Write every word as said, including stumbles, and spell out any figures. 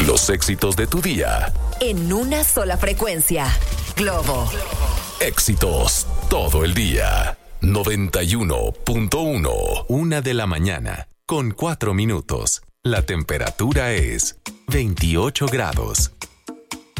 Los éxitos de tu día. En una sola frecuencia. Globo. Éxitos todo el día. noventa y uno punto uno. Una de la mañana, con cuatro minutos. La temperatura es veintiocho grados.